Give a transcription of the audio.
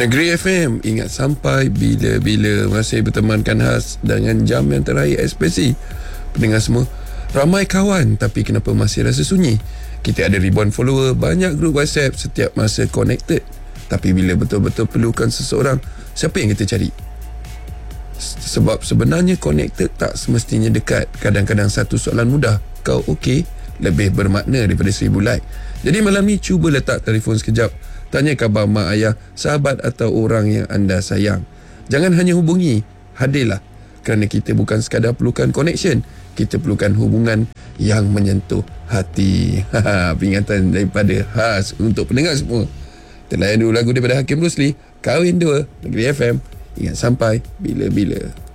Negeri FM, ingat sampai bila-bila. Masih bertemankan khas dengan jam yang terakhir SPC. Pendengar semua, ramai kawan tapi kenapa masih rasa sunyi? Kita ada ribuan follower, banyak grup WhatsApp, setiap masa connected. Tapi bila betul-betul perlukan seseorang, siapa yang kita cari? Sebab sebenarnya connected tak semestinya dekat. Kadang-kadang satu soalan mudah, kau okey, lebih bermakna daripada 1000 like. Jadi malam ni cuba letak telefon sekejap, tanya khabar mak ayah, sahabat atau orang yang anda sayang. Jangan hanya hubungi, hadirlah. Kerana kita bukan sekadar perlukan connection, kita perlukan hubungan yang menyentuh hati. Peringatan daripada khas untuk pendengar semua. Kita layan dulu lagu daripada Hakim Rusli, Kahwin 2, Negeri FM. Ingat sampai bila-bila.